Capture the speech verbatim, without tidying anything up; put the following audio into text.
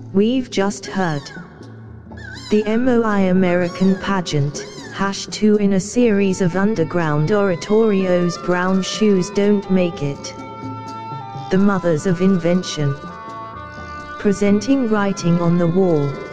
We've just heard the M O I American pageant, hash two in a series of underground oratorios. Brown shoes don't make it. The mothers of invention. Presenting Writing on the Wall.